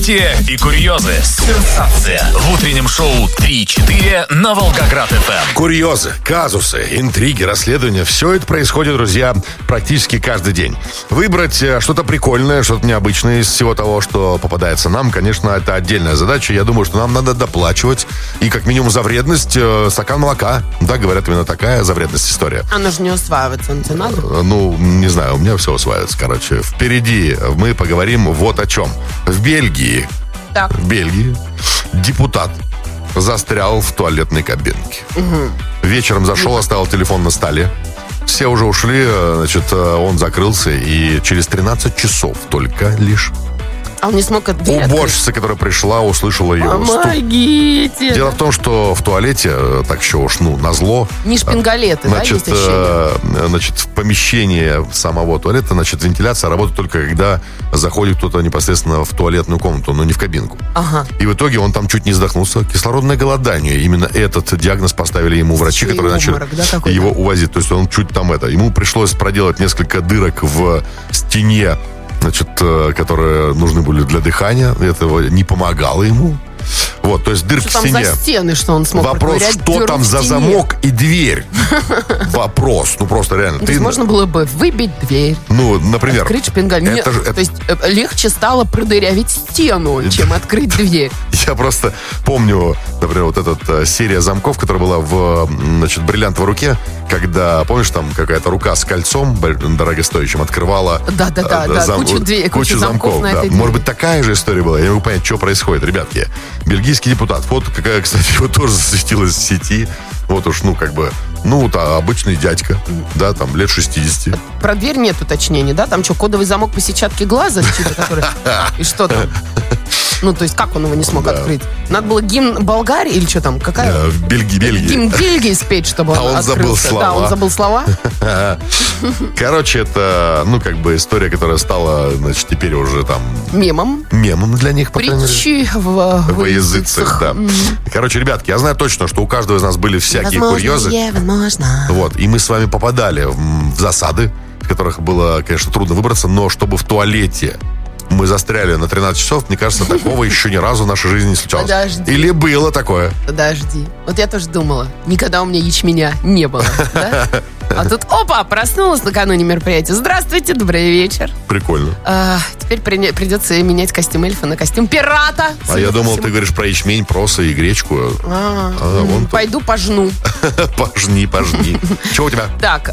События и курьезы. Сенсация. В утреннем шоу 3-4 на Волгоград-ФМ. Курьезы, казусы, интриги, расследования. Все это происходит, друзья, практически каждый день. Выбрать что-то прикольное, что-то необычное из всего того, что попадается нам, конечно, это отдельная задача. Я думаю, что нам надо доплачивать. И как минимум за вредность стакан молока. Да, говорят, именно такая за вредность история. Она же не усваивается, не надо? Ну, не знаю, у меня все усваивается, короче. Впереди мы поговорим вот о чем. В Бельгии депутат застрял в туалетной кабинке. Вечером зашел, оставил телефон на столе. Все уже ушли, значит, он закрылся, и через 13 часов только лишь А он не смог открыть? уборщица, которая пришла, услышала ее Помогите! Дело в том, что в туалете, так еще уж, назло. Не шпингалеты, да, есть ощущение? Значит, в помещении самого туалета, значит, вентиляция работает только когда заходит кто-то непосредственно в туалетную комнату, но не в кабинку. Ага. И в итоге он там чуть не задохнулся. Кислородное голодание. Именно этот диагноз поставили ему врачи, которые начали его увозить. То есть он чуть там ему пришлось проделать несколько дырок в стене, значит, которые нужны были для дыхания. Этого не помогало ему. Вот, то есть дырки в стене. Что там за стены, что он смог Вопрос, что там за замок и дверь? Вопрос, просто реально. То есть можно было бы выбить дверь, например. открыть шпингалет. То есть легче стало продырявить стену, чем открыть дверь. Я просто помню, например, вот эта серия замков, которая была в, значит, бриллиантовой руке, когда, помнишь, там какая-то рука с кольцом дорогостоящим открывала кучу замков. На этой Может быть, такая же история была. Я не могу понять, что происходит. Ребятки, бельгийский депутат. Фото, какая, кстати, его тоже засветилась в сети. Вот уж, обычный дядька, да, там, лет 60. Про дверь нет уточнений, да? Там что, кодовый замок по сетчатке глаза? И что там? То есть, как он его не смог открыть? Надо было гимн Болгарии или что там? Какая? Бельгии. Гимн Бельгии спеть, чтобы он открылся. забыл слова. Да, он забыл слова. Короче, это, история, которая стала, значит, теперь уже там... Мемом для них, по крайней мере. Притчи в языцах, да. Короче, ребятки, я знаю точно, что у каждого из нас были всякие курьезы. Возможно. Вот, и мы с вами попадали в засады, в которых было, конечно, трудно выбраться, но чтобы в туалете мы застряли на 13 часов, мне кажется, такого еще ни разу в нашей жизни не случалось. Подожди. Или было такое? Подожди. Вот я тоже думала, никогда у меня ячменя не было, да? А тут, проснулась накануне мероприятия. Здравствуйте, добрый вечер. Прикольно. Теперь придется менять костюм эльфа на костюм пирата. А я думал, ты говоришь про ячмень, проса и гречку. Пойду пожну. Пожни. Что у тебя? Так,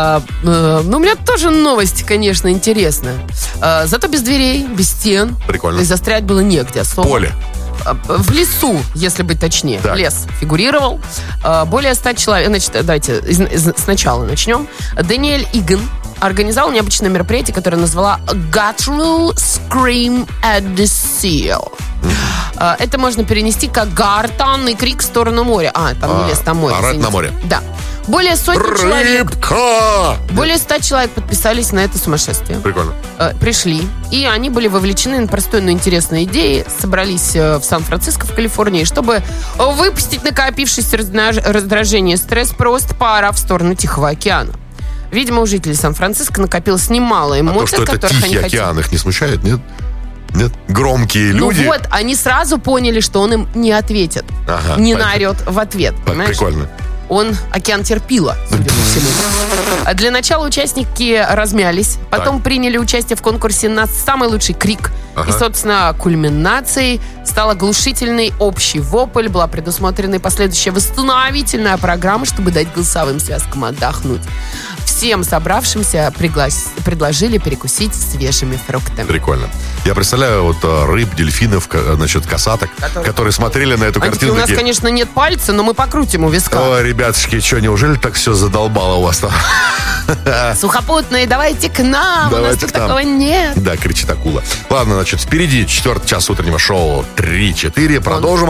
у меня тоже новость, конечно, интересная. Зато без дверей, без стен. Прикольно. И застрять было негде особо. Поле. В лесу, если быть точнее. Так. Лес фигурировал. Более 100 человек. Значит, давайте сначала начнем. Даниэль Иган организовал необычное мероприятие, которое назвала Guttural Scream at the Sea. Это можно перенести как гортанный крик в сторону моря. Там не лес, там море. Орать на море. Да. Более сотни человек. Более 100 человек подписались на это сумасшествие. Прикольно. Пришли. И они были вовлечены на простой, но интересной идее. Собрались в Сан-Франциско, в Калифорнии, чтобы выпустить накопившееся раздражение и стресс просто поорав в сторону Тихого океана. Видимо, у жителей Сан-Франциско накопилось немало эмоций, от которых они хотят. Тихий океан их не смущает, нет? Нет? Громкие люди. Они сразу поняли, что он им не ответит. Не наорет в ответ. Понимаешь? Прикольно. Он океан терпила, судя по всему. Для начала участники размялись, потом приняли участие в конкурсе на самый лучший крик. И, собственно, кульминацией стал оглушительный общий вопль. Была предусмотрена последующая восстановительная программа, чтобы дать голосовым связкам отдохнуть. Всем собравшимся предложили перекусить свежими фруктами. Прикольно. Я представляю рыб, дельфинов, значит, косаток, которые смотрели на эту картину. У нас, конечно, нет пальца, но мы покрутим у виска. Ой, ребятушки, что, неужели так все задолбало у вас там? Сухопутные, давайте к нам. У нас тут такого нет. Да, кричит акула. Ладно, значит, впереди 4-й час утреннего шоу 3-4. Продолжим.